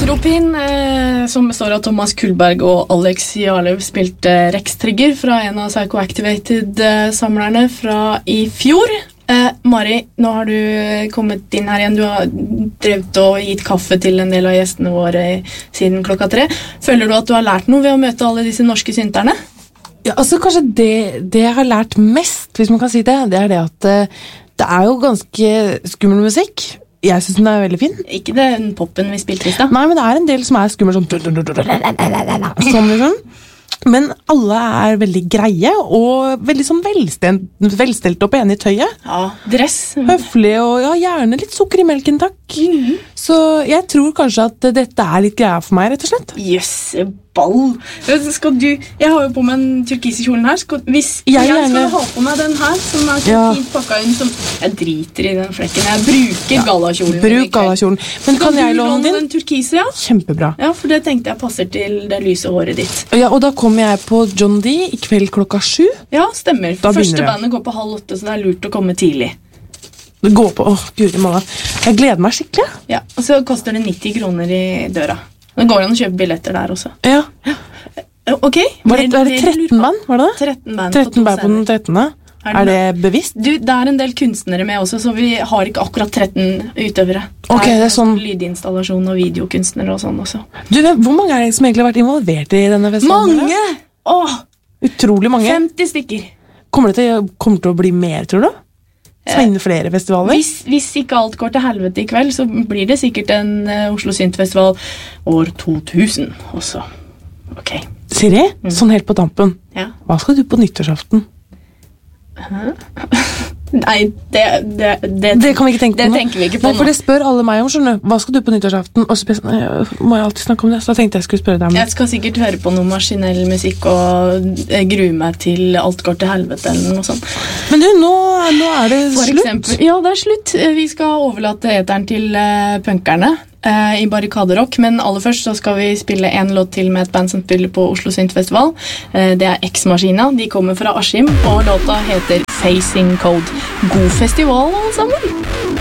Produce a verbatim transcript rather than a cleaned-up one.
Europin, eh, som består av Thomas Kullberg og Alex Jarløv, spilte Rex Trigger fra en av Psychoactivated-samlerne fra i fjor. Eh, Mari, nå har du kommet inn her igjen. Du har drevet og gitt kaffe til en del av gjestene våre siden klokka tre. Føler du at du har lært noe ved å møte alle disse norske synterne? Ja, altså kanskje det, det jeg har lært mest, hvis man kan si det, det er det at uh, det er jo ganske skummel musikk. Jeg synes den er veldig fin. Ikke den poppen vi spilte i sted. Nei, men det er en del som er skummel sånn sånn liksom. Men alle er veldig greie og veldig sånn velstelt, velstelt og pene i tøyet. Ja, dress. Høflige og ja, gjerne litt sukker i melken, takk. Mm-hmm. Så jeg tror kanskje at dette er litt greia for meg, rett og slett. Jøsse ball. Skal du, jeg har jo på meg den turkise kjolen her. Skal, hvis jeg, jeg gjerne... skal ha på meg den her, som er så ja. fint pakket inn, som jeg driter i den flekken. Jeg bruker ja. gallakjolen. Bruk gallakjolen. Men kan jeg låne din? Den turkise, ja? Kjempebra. Ja, for det tenkte jeg passer til det lyse håret ditt. Ja, og da kommer jeg på John D i kveld klokka sju. Ja, stemmer. Første bandet går på halv åtte, så det er lurt å komme tidlig. Det går på, åh, gud i måned. Jeg gleder meg skikkelig. Ja, og så koster det nitti kroner i døra. Det går an å kjøpe billetter der også. Ja. Ok. Var det, var det tretten band, var det det? tretten band, tretten band på den trettende. Er det, er det bevisst? Du, det er en del kunstnere med også, så vi har ikke akkurat tretten utøvere. Ok, det er, det er sånn... lydinstallasjon og videokunstnere og sånn også. Du, hvor mange er det som egentlig har vært involvert i denne festivalen? Mange! Åh! Utrolig mange. femti stykker. Kommer det til, kommer det til å bli mer, tror du? Svenne flere festivaler? Hvis, hvis ikke alt går til helvete i kveld, så blir det sikkert en uh, Oslo Syntfestival år to tusen også. Ok. Siri, mm. sånn helt på tampen. Ja. Hva skal du på nyttårsaften? Hæ? Nei, det, det, det, det kan vi ikke tenke på det nå. tenker vi ikke på Nei, for det spør alle meg om, skjønner du. Hva skal du på nyttårsaften? Og så nei, må jeg alltid snakke om det, så da tenkte jeg skulle spørre deg om det. Jeg skal sikkert høre på noe maskinell musikk og grue meg til alt går til helvete eller noe sånt. Men du, nå, nå er det For slutt. Eksempel, ja, det er slutt. Vi skal overlate eteren til uh, punkerne uh, i Barrikaderock, men aller først så skal vi spille en låt til med et band som spiller på Oslo Syntfestival. Uh, det er X-Maskina. De kommer fra Askim, og låta heter Facing Code. God festival, alle sammen!